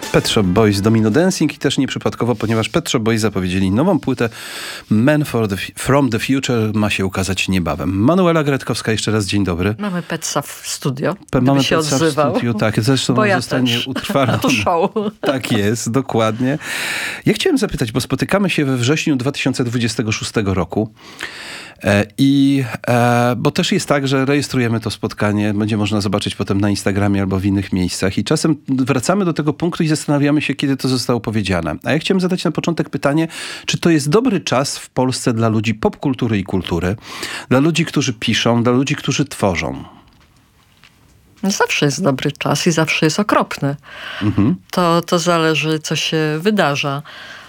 Pet Shop Boys, Domino Dancing i też nieprzypadkowo, ponieważ Pet Shop Boys zapowiedzieli nową płytę Men from the Future, ma się ukazać niebawem. Manuela Gretkowska, jeszcze raz dzień dobry. Mamy Petsa w studio, Mamy się Petsa odzywał. w studiu, tak, zresztą bo ja zostanie też. utrwalony. To show. Tak jest, dokładnie. Ja chciałem zapytać, bo spotykamy się we wrześniu 2026 roku. Bo też jest tak, że rejestrujemy to spotkanie, będzie można zobaczyć potem na Instagramie albo w innych miejscach i czasem wracamy do tego punktu i zastanawiamy się, kiedy to zostało powiedziane. A ja chciałem zadać na początek pytanie, czy to jest dobry czas w Polsce dla ludzi popkultury i kultury, dla ludzi, którzy piszą, dla ludzi, którzy tworzą? Zawsze jest dobry czas i zawsze jest okropny. To zależy, co się wydarza.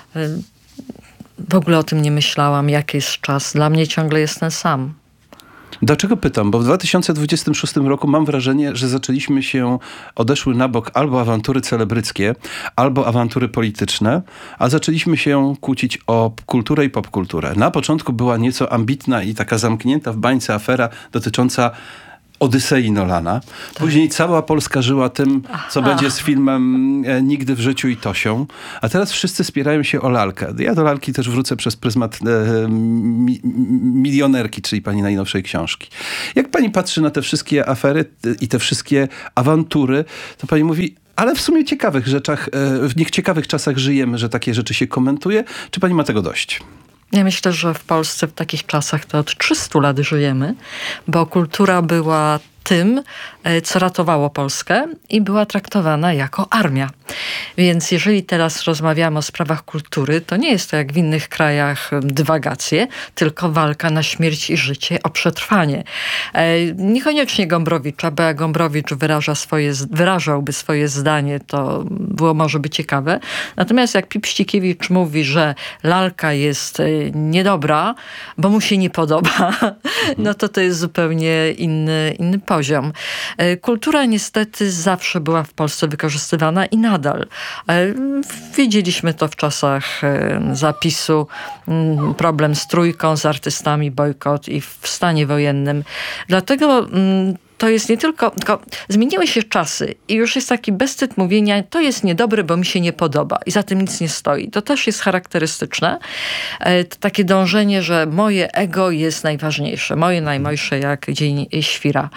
W ogóle o tym nie myślałam, jaki jest czas. Dla mnie ciągle jest ten sam. Dlaczego pytam? Bo w 2026 roku mam wrażenie, że odeszły na bok albo awantury celebryckie, albo awantury polityczne, a zaczęliśmy się kłócić o kulturę i popkulturę. Na początku była nieco ambitna i taka zamknięta w bańce afera dotycząca Odysei Nolana. Później cała Polska żyła tym, co będzie z filmem Nigdy w życiu i Tosią. A teraz wszyscy spierają się o lalkę. Ja do lalki też wrócę przez pryzmat Milionerki, czyli pani najnowszej książki. Jak pani patrzy na te wszystkie afery i te wszystkie awantury, to pani mówi, ale w sumie w nieciekawych czasach żyjemy, że takie rzeczy się komentuje. Czy pani ma tego dość? Ja myślę, że w Polsce w takich czasach to od 300 lat żyjemy, bo kultura była tym, co ratowało Polskę i była traktowana jako armia. Więc jeżeli teraz rozmawiamy o sprawach kultury, to nie jest to jak w innych krajach dywagacje, tylko walka na śmierć i życie o przetrwanie. Niekoniecznie Gombrowicza, bo jak Gombrowicz wyrażałby swoje zdanie, to było może by ciekawe. Natomiast jak Pip-Ścikiewicz mówi, że lalka jest niedobra, bo mu się nie podoba, no to jest zupełnie inny poziom. Kultura niestety zawsze była w Polsce wykorzystywana i nadal. Wiedzieliśmy to w czasach zapisu, problem z Trójką, z artystami, bojkot i w stanie wojennym. Dlatego to jest nie tylko zmieniły się czasy i już jest taki bezwstyd mówienia, to jest niedobre, bo mi się nie podoba i za tym nic nie stoi. To też jest charakterystyczne. To takie dążenie, że moje ego jest najważniejsze. Moje najmojsze jak dzień świra.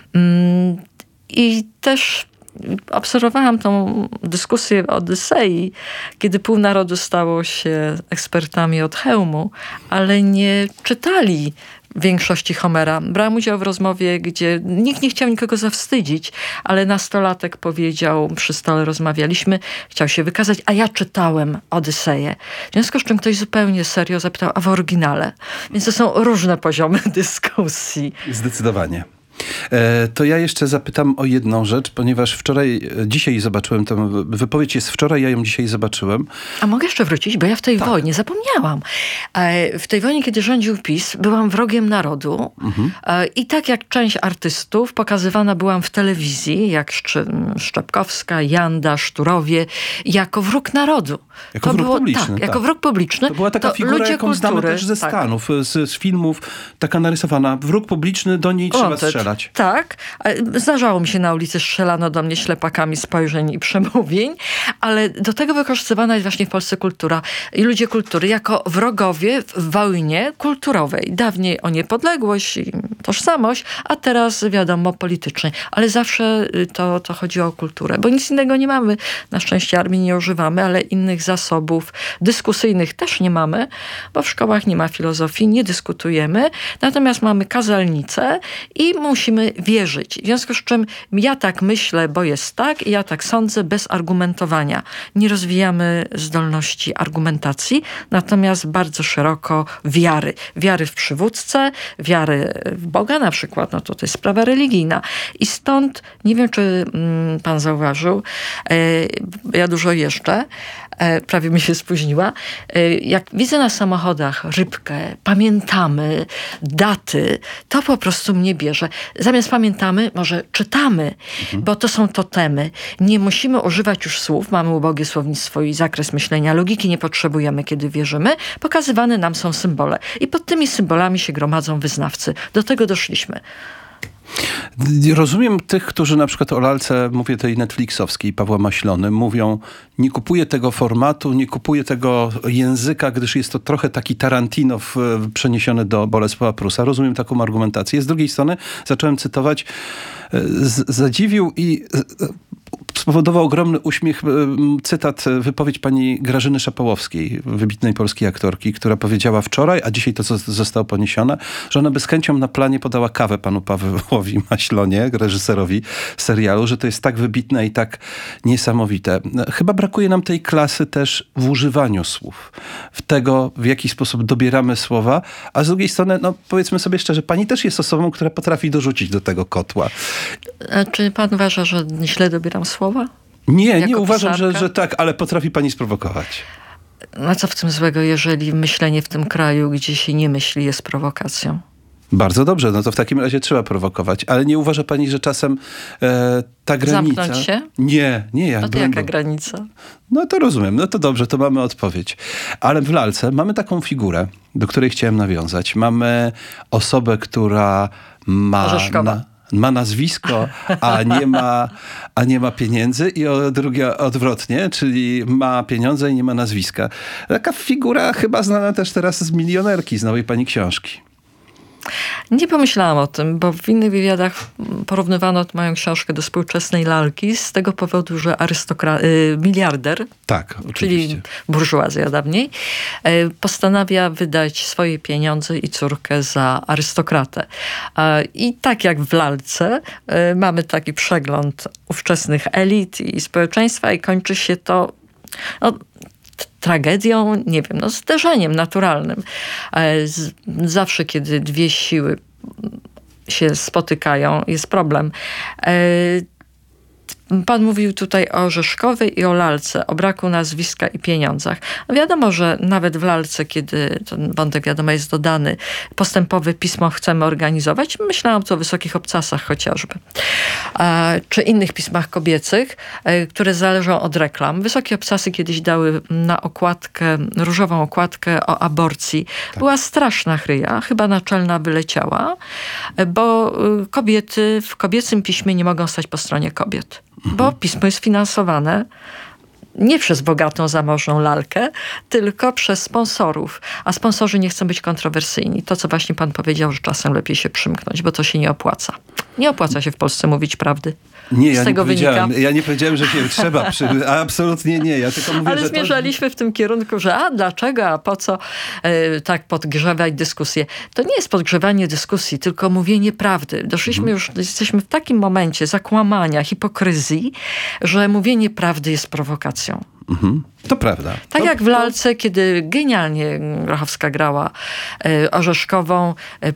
I też obserwowałam tą dyskusję o Odysei, kiedy pół narodu stało się ekspertami od hełmu, ale nie czytali większości Homera. Brałam udział w rozmowie, gdzie nikt nie chciał nikogo zawstydzić, ale nastolatek powiedział, przy stole rozmawialiśmy, chciał się wykazać, a ja czytałem Odyseję. W związku z czym ktoś zupełnie serio zapytał, a w oryginale? Więc to są różne poziomy dyskusji. Zdecydowanie. To ja jeszcze zapytam o jedną rzecz, ponieważ dzisiaj zobaczyłem tę wypowiedź, jest wczoraj, ja ją dzisiaj zobaczyłem. A mogę jeszcze wrócić, bo ja w tej wojnie zapomniałam. W tej wojnie, kiedy rządził PiS, byłam wrogiem narodu i tak jak część artystów pokazywana byłam w telewizji, jak Szczepkowska, Janda, Szturowie, jako wróg narodu. Jako wróg publiczny. Tak, jako wróg publiczny. To była taka figura, jaką znamy też ze Stanów, z filmów, taka narysowana. Wróg publiczny, do niej trzeba strzelać. Tak. Zdarzało mi się na ulicy, strzelano do mnie ślepakami spojrzeń i przemówień, ale do tego wykorzystywana jest właśnie w Polsce kultura i ludzie kultury jako wrogowie w wojnie kulturowej. Dawniej o niepodległość i tożsamość, a teraz wiadomo politycznej. Ale zawsze to chodziło o kulturę, bo nic innego nie mamy. Na szczęście armii nie używamy, ale innych zasobów dyskusyjnych też nie mamy, bo w szkołach nie ma filozofii, nie dyskutujemy, natomiast mamy kazalnice i musimy wierzyć. W związku z czym ja tak myślę, bo jest tak i ja tak sądzę bez argumentowania. Nie rozwijamy zdolności argumentacji, natomiast bardzo szeroko wiary. Wiary w przywódcę, wiary w Boga na przykład, no to jest sprawa religijna. I stąd, nie wiem czy pan zauważył, ja dużo jeżdżę, prawie mi się spóźniła. Jak widzę na samochodach rybkę, pamiętamy daty, to po prostu mnie bierze. Zamiast pamiętamy, może czytamy, bo to są totemy. Nie musimy używać już słów, mamy ubogie słownictwo i zakres myślenia, logiki nie potrzebujemy, kiedy wierzymy. Pokazywane nam są symbole. I pod tymi symbolami się gromadzą wyznawcy. Do tego doszliśmy. Rozumiem tych, którzy na przykład o lalce, mówię tej netflixowskiej, Pawła Maślony, mówią, nie kupuję tego formatu, nie kupuję tego języka, gdyż jest to trochę taki Tarantino przeniesiony do Bolesława Prusa. Rozumiem taką argumentację. Z drugiej strony zacząłem cytować, zadziwił i spowodował ogromny uśmiech cytat, wypowiedź pani Grażyny Szapołowskiej, wybitnej polskiej aktorki, która powiedziała wczoraj, a dzisiaj to zostało poniesione, że ona by z chęcią na planie podała kawę panu Pawłowi Maślonie, reżyserowi serialu, że to jest tak wybitne i tak niesamowite. Chyba brakuje nam tej klasy też w używaniu słów, w tego, w jaki sposób dobieramy słowa, a z drugiej strony, no powiedzmy sobie szczerze, pani też jest osobą, która potrafi dorzucić do tego kotła. A czy pan uważa, że źle dobieram słowa? Nie uważam, że tak, ale potrafi pani sprowokować. A co w tym złego, jeżeli myślenie w tym kraju, gdzie się nie myśli, jest prowokacją? Bardzo dobrze, no to w takim razie trzeba prowokować. Ale nie uważa pani, że czasem ta granica... Zamknąć się? Nie. No to jaka granica? No to rozumiem, no to dobrze, to mamy odpowiedź. Ale w lalce mamy taką figurę, do której chciałem nawiązać. Mamy osobę, która ma nazwisko, a nie ma pieniędzy i drugie odwrotnie, czyli ma pieniądze i nie ma nazwiska. Taka figura chyba znana też teraz z Milionerki, z nowej pani książki. Nie pomyślałam o tym, bo w innych wywiadach porównywano moją książkę do współczesnej lalki z tego powodu, że miliarder, tak, oczywiście, czyli burżuazja dawniej, postanawia wydać swoje pieniądze i córkę za arystokratę. I tak jak w lalce mamy taki przegląd ówczesnych elit i społeczeństwa i kończy się to tragedią, nie wiem, zderzeniem naturalnym. Zawsze, kiedy dwie siły się spotykają, jest problem. Pan mówił tutaj o Rzeszkowej i o lalce, o braku nazwiska i pieniądzach. No wiadomo, że nawet w lalce, kiedy ten wątek, wiadomo, jest dodany, postępowe pismo chcemy organizować. Myślałam tu o Wysokich Obcasach chociażby. Czy innych pismach kobiecych, które zależą od reklam. Wysokie Obcasy kiedyś dały na okładkę, różową okładkę o aborcji. Tak. Była straszna chryja, chyba naczelna wyleciała, bo kobiety w kobiecym piśmie nie mogą stać po stronie kobiet. Bo pismo jest finansowane nie przez bogatą, zamożną lalkę, tylko przez sponsorów. A sponsorzy nie chcą być kontrowersyjni. To, co właśnie pan powiedział, że czasem lepiej się przymknąć, bo to się nie opłaca. Nie opłaca się w Polsce mówić prawdy. Nie, ja nie powiedziałem. Ja nie powiedziałem, że się trzeba absolutnie nie. Ja tylko mówię, ale że zmierzaliśmy w tym kierunku, że dlaczego, a po co tak podgrzewać dyskusję. To nie jest podgrzewanie dyskusji, tylko mówienie prawdy. Doszliśmy już, jesteśmy w takim momencie zakłamania, hipokryzji, że mówienie prawdy jest prowokacją. To prawda. Tak jak w lalce, kiedy genialnie Grochowska grała Orzeszkową,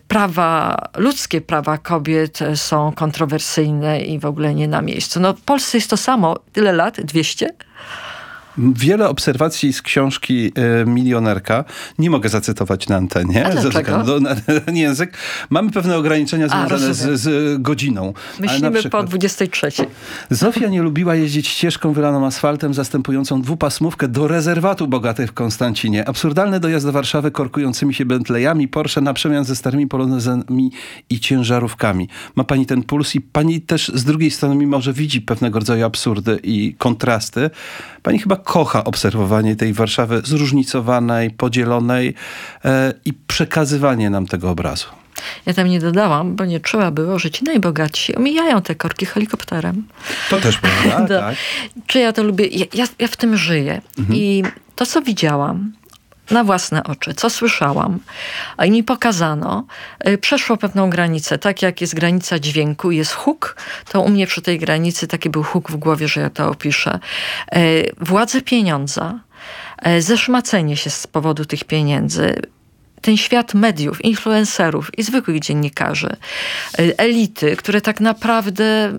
ludzkie prawa kobiet są kontrowersyjne i w ogóle nie na miejscu. No w Polsce jest to samo. Tyle lat? 200? Wiele obserwacji z książki Milionerka nie mogę zacytować na antenie. A dlaczego? Na język. Mamy pewne ograniczenia związane z godziną. Myślimy po 23. Zofia nie lubiła jeździć ścieżką wylaną asfaltem zastępującą dwupasmówkę do rezerwatu bogatych w Konstancinie. Absurdalny dojazd do Warszawy korkującymi się Bentleyami, Porsche na przemian ze starymi polonezami i ciężarówkami. Ma pani ten puls i pani też z drugiej strony, mimo że widzi pewnego rodzaju absurdy i kontrasty, pani chyba kocha obserwowanie tej Warszawy zróżnicowanej, podzielonej i przekazywanie nam tego obrazu. Ja tam nie dodałam, bo nie trzeba było, że ci najbogatsi omijają te korki helikopterem. To też prawda, tak. Czy ja to lubię? Ja w tym żyję. I to, co widziałam na własne oczy, co słyszałam i mi pokazano, przeszło pewną granicę. Tak jak jest granica dźwięku, jest huk, to u mnie przy tej granicy taki był huk w głowie, że ja to opiszę. Władze pieniądza, zeszmacenie się z powodu tych pieniędzy, ten świat mediów, influencerów i zwykłych dziennikarzy, elity, które tak naprawdę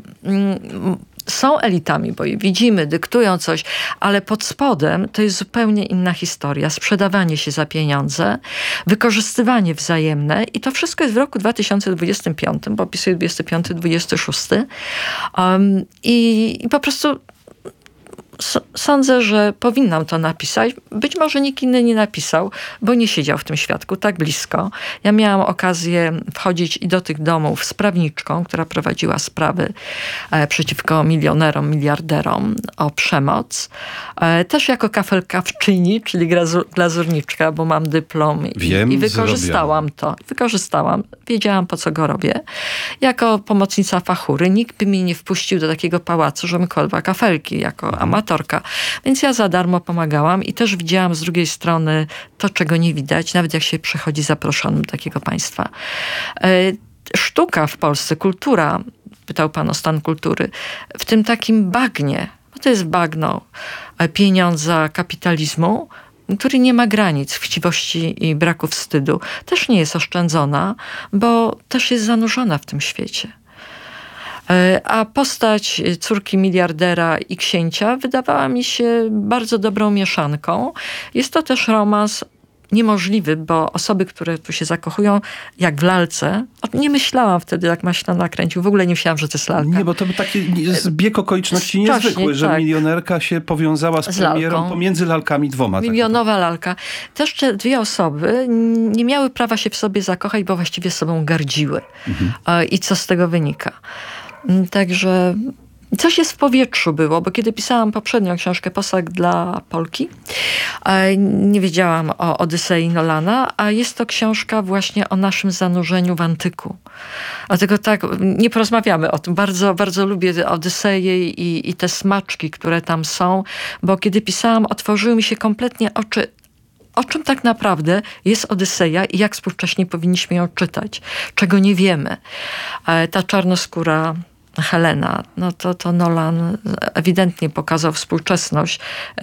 są elitami, bo je widzimy, dyktują coś, ale pod spodem to jest zupełnie inna historia. Sprzedawanie się za pieniądze, wykorzystywanie wzajemne i to wszystko jest w roku 2025, bo opisuję 25-26 i po prostu Sądzę, że powinnam to napisać. Być może nikt inny nie napisał, bo nie siedział w tym świadku tak blisko. Ja miałam okazję wchodzić i do tych domów z prawniczką, która prowadziła sprawy przeciwko milionerom, miliarderom o przemoc. Też jako kafelkawczyni, czyli glazurniczka, bo mam dyplom i wykorzystałam to. Wiedziałam, po co go robię. Jako pomocnica fachury nikt by mnie nie wpuścił do takiego pałacu, żebym kładła kafelki jako amatorka. Więc ja za darmo pomagałam i też widziałam z drugiej strony to, czego nie widać, nawet jak się przychodzi zaproszonym do takiego państwa. Sztuka w Polsce, kultura, pytał pan o stan kultury, w tym takim bagnie, bo to jest bagno pieniądza, kapitalizmu, który nie ma granic, chciwości i braku wstydu, też nie jest oszczędzona, bo też jest zanurzona w tym świecie. A postać córki miliardera i księcia wydawała mi się bardzo dobrą mieszanką. Jest to też romans niemożliwy, bo osoby, które tu się zakochują, jak w lalce, nie myślałam wtedy, jak Maśno nakręcił, w ogóle nie myślałam, że to jest lalka. Nie, bo to był taki zbieg okoliczności niezwykły, że milionerka się powiązała z premierą pomiędzy lalkami dwoma. Milionowa lalka. Też te dwie osoby nie miały prawa się w sobie zakochać, bo właściwie sobą gardziły. I co z tego wynika? Także coś jest w powietrzu było, bo kiedy pisałam poprzednią książkę Posag dla Polki, nie wiedziałam o Odysei Nolana, a jest to książka właśnie o naszym zanurzeniu w antyku. Dlatego tak, nie porozmawiamy o tym. Bardzo, bardzo lubię Odyseję i te smaczki, które tam są, bo kiedy pisałam, otworzyły mi się kompletnie oczy, o czym tak naprawdę jest Odyseja i jak współcześnie powinniśmy ją czytać, czego nie wiemy. Ta czarnoskóra Helena, no to Nolan ewidentnie pokazał współczesność,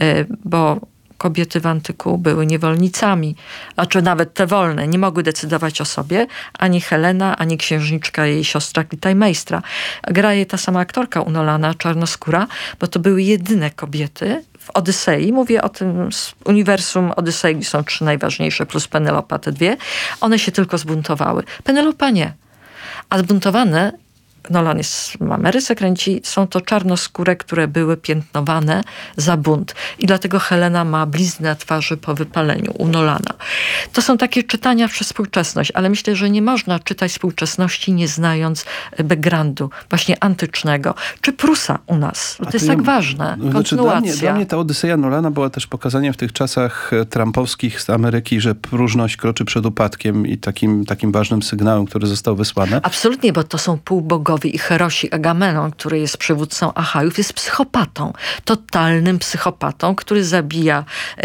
bo kobiety w antyku były niewolnicami, znaczy nawet te wolne, nie mogły decydować o sobie, ani Helena, ani księżniczka, jej siostra Klitajmeistra. Gra je ta sama aktorka u Nolana, czarnoskóra, bo to były jedyne kobiety w Odysei. Mówię o tym z uniwersum Odysei, są 3 najważniejsze, plus Penelopa, te 2. One się tylko zbuntowały. Penelopa nie. A zbuntowane, Nolan jest w Ameryce, kręci, są to czarnoskóre, które były piętnowane za bunt. I dlatego Helena ma blizny na twarzy po wypaleniu u Nolana. To są takie czytania przez współczesność, ale myślę, że nie można czytać współczesności nie znając backgroundu właśnie antycznego. Czy Prusa u nas? To jest tak ważne. Kontynuacja. Dla mnie ta Odyseja Nolana była też pokazaniem w tych czasach trumpowskich z Ameryki, że próżność kroczy przed upadkiem i takim ważnym sygnałem, który został wysłany. Absolutnie, bo to są półbogowie i Herosi Agamenon, który jest przywódcą Achajów, jest psychopatą. Totalnym psychopatą, który zabija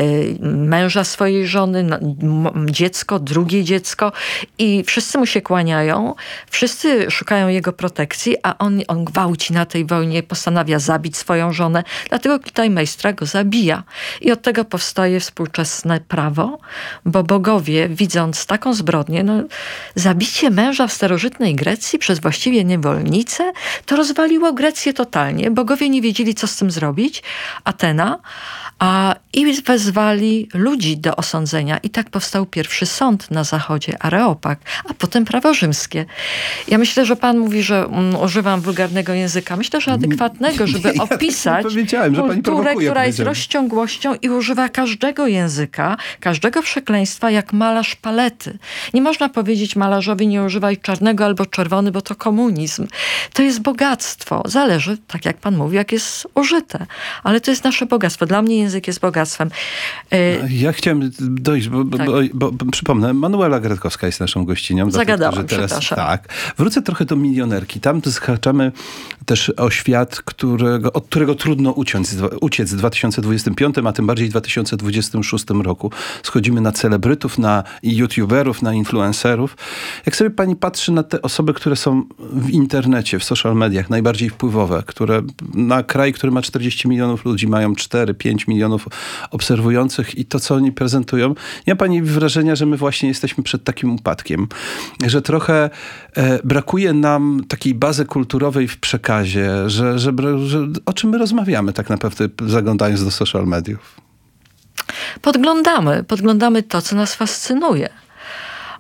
męża swojej żony, dziecko, drugie dziecko i wszyscy mu się kłaniają, wszyscy szukają jego protekcji, a on gwałci na tej wojnie, postanawia zabić swoją żonę, dlatego Klitajmeistra go zabija. I od tego powstaje współczesne prawo, bo bogowie, widząc taką zbrodnię, zabicie męża w starożytnej Grecji przez właściwie niewolnicę, to rozwaliło Grecję totalnie. Bogowie nie wiedzieli, co z tym zrobić. Atena. I wezwali ludzi do osądzenia. I tak powstał pierwszy sąd na zachodzie, Areopag, a potem prawo rzymskie. Ja myślę, że pan mówi, że używam wulgarnego języka. Myślę, że adekwatnego, żeby opisać kulturę, która jest rozciągłością i używa każdego języka, każdego przekleństwa, jak malarz palety. Nie można powiedzieć malarzowi nie używaj czarnego albo czerwony, bo to komunizm. To jest bogactwo. Zależy, tak jak pan mówi, jak jest użyte. Ale to jest nasze bogactwo. Dla mnie język jest bogactwem. Ja chciałem dojść, bo przypomnę, Manuela Gretkowska jest naszą gościnią. Zagadałam, przepraszam. Tak. Wrócę trochę do milionerki. Tam zahaczamy też o świat, od którego trudno uciec w 2025, a tym bardziej w 2026 roku. Schodzimy na celebrytów, na youtuberów, na influencerów. Jak sobie pani patrzy na te osoby, które są w internecie, w social mediach, najbardziej wpływowe, które na kraj, który ma 40 milionów ludzi, mają 4-5 milionów obserwujących i to, co oni prezentują. Nie ma pani wrażenia, że my właśnie jesteśmy przed takim upadkiem, że trochę brakuje nam takiej bazy kulturowej w przekazie, że o czym my rozmawiamy tak naprawdę, zaglądając do social mediów? Podglądamy to, co nas fascynuje.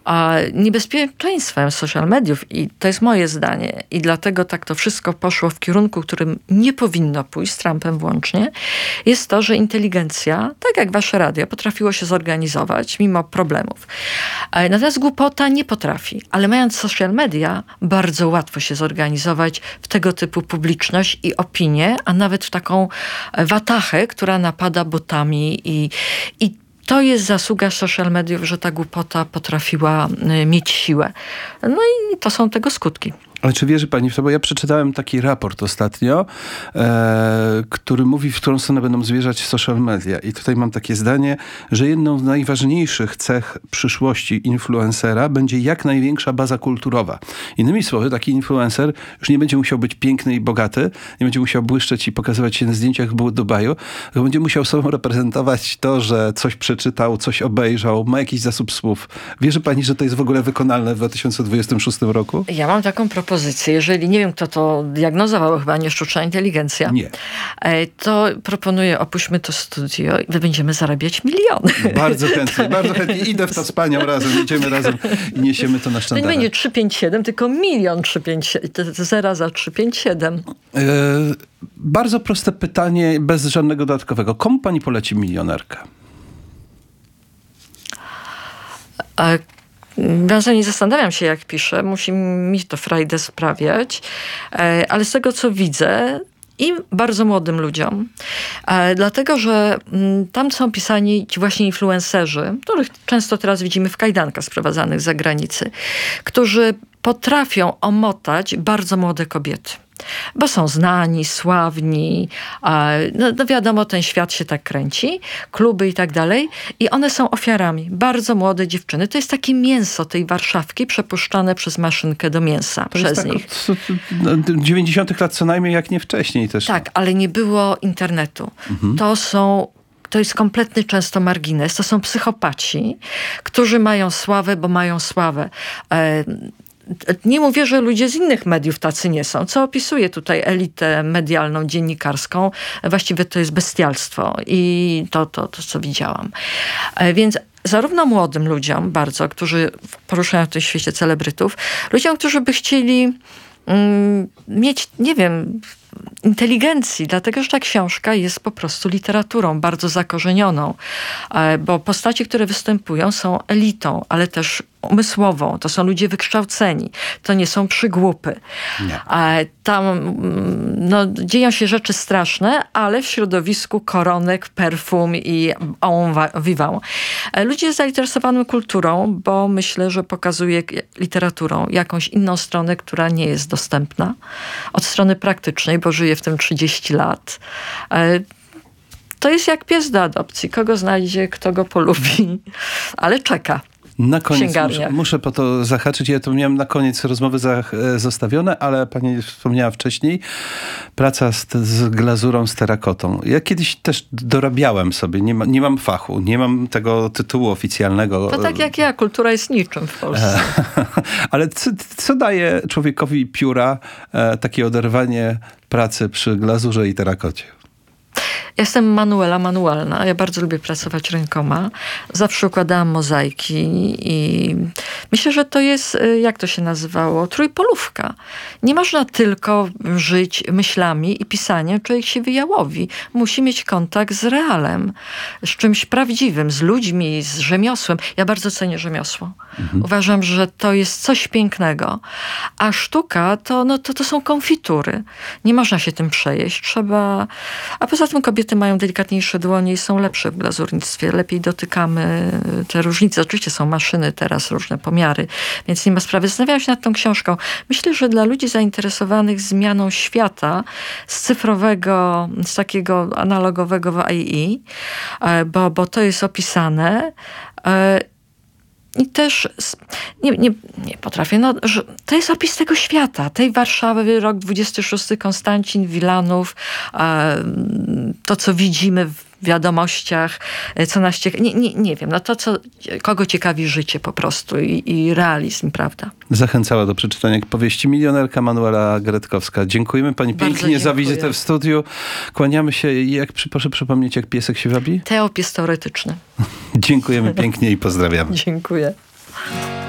A niebezpieczeństwem social mediów, i to jest moje zdanie, i dlatego tak to wszystko poszło w kierunku, którym nie powinno pójść, z Trumpem włącznie, jest to, że inteligencja, tak jak wasze radio, potrafiło się zorganizować mimo problemów. Natomiast głupota nie potrafi, ale mając social media, bardzo łatwo się zorganizować w tego typu publiczność i opinię, a nawet w taką watachę, która napada botami i to jest zasługa social mediów, że ta głupota potrafiła mieć siłę. No i to są tego skutki. Ale czy wierzy pani w to? Bo ja przeczytałem taki raport ostatnio, który mówi, w którą stronę będą zmierzać social media. I tutaj mam takie zdanie, że jedną z najważniejszych cech przyszłości influencera będzie jak największa baza kulturowa. Innymi słowy, taki influencer już nie będzie musiał być piękny i bogaty, nie będzie musiał błyszczeć i pokazywać się na zdjęciach w Dubaju, tylko będzie musiał sobą reprezentować to, że coś przeczytał, coś obejrzał, ma jakiś zasób słów. Wierzy pani, że to jest w ogóle wykonalne w 2026 roku? Ja mam taką propozycję. Jeżeli, nie wiem kto to diagnozował, chyba nie sztuczna inteligencja, Nie. To proponuję, opuśćmy to studio i my będziemy zarabiać miliony. Bardzo chętnie. Idę w to z panią razem, idziemy razem i niesiemy to na To nie sztandarach. będzie 357, tylko 1 357, zera za 357. Bardzo proste pytanie, bez żadnego dodatkowego. Komu pani poleci milionerkę? Nie zastanawiam się, jak piszę. Musi mi to frajdę sprawiać. Ale z tego, co widzę, i bardzo młodym ludziom. Dlatego, że tam są pisani ci właśnie influencerzy, których często teraz widzimy w kajdankach sprowadzanych z zagranicy, którzy potrafią omotać bardzo młode kobiety. Bo są znani, sławni, no wiadomo, ten świat się tak kręci, kluby i tak dalej. I one są ofiarami. Bardzo młode dziewczyny. To jest takie mięso tej Warszawki przepuszczane przez maszynkę do mięsa To przez jest tak nich. od 90 lat co najmniej, jak nie wcześniej też. Tak, ale nie było internetu. To jest kompletny często margines. To są psychopaci, którzy mają sławę, bo mają sławę. Nie mówię, że ludzie z innych mediów tacy nie są. Co opisuje tutaj elitę medialną, dziennikarską, właściwie to jest bestialstwo. I to co widziałam. Więc zarówno młodym ludziom bardzo, którzy poruszają w tym świecie celebrytów, ludziom, którzy by chcieli mieć, nie wiem, inteligencji, dlatego że ta książka jest po prostu literaturą bardzo zakorzenioną, bo postacie, które występują, są elitą, ale też umysłową. To są ludzie wykształceni. To nie są przygłupy. Nie. Tam dzieją się rzeczy straszne, ale w środowisku koronek, perfum i on vivant. Ludzie zainteresowani kulturą, bo myślę, że pokazuje literaturą jakąś inną stronę, która nie jest dostępna. Od strony praktycznej, bo żyję w tym 30 lat. To jest jak pies do adopcji. Kogo znajdzie, kto go polubi, ale czeka. Na koniec muszę po to zahaczyć. Ja to miałem na koniec rozmowy zostawione, ale pani wspomniała wcześniej, praca z glazurą, z terakotą. Ja kiedyś też dorabiałem sobie. Nie mam fachu, nie mam tego tytułu oficjalnego. To tak jak ja, kultura jest niczym w Polsce. Ale co daje człowiekowi pióra takie oderwanie pracy przy glazurze i terakocie? Jestem manualna. Ja bardzo lubię pracować rękoma. Zawsze układałam mozaiki i myślę, że to jest, jak to się nazywało, trójpolówka. Nie można tylko żyć myślami i pisaniem. Człowiek się wyjałowi. Musi mieć kontakt z realem, z czymś prawdziwym, z ludźmi, z rzemiosłem. Ja bardzo cenię rzemiosło. Uważam, że to jest coś pięknego. A sztuka to są konfitury. Nie można się tym przejeść. Trzeba... A poza tym kobiety mają delikatniejsze dłonie i są lepsze w glazurnictwie. Lepiej dotykamy te różnice. Oczywiście są maszyny teraz, różne pomiary, więc nie ma sprawy. Zastanawiałam się nad tą książką. Myślę, że dla ludzi zainteresowanych zmianą świata z cyfrowego, z takiego analogowego w AI, bo to jest opisane. I też nie potrafię, że to jest opis tego świata, tej Warszawy, rok 26, Konstancin, Wilanów, to co widzimy w wiadomościach, co nas ciekawi. Nie wiem, kogo ciekawi życie po prostu i realizm, prawda? Zachęcała do przeczytania powieści Milionerka Manuela Gretkowska. Dziękujemy pani pięknie za wizytę w studiu. Kłaniamy się. Proszę przypomnieć, jak piesek się wabi? Teopis teoretyczny. Dziękujemy pięknie i pozdrawiamy. Dziękuję.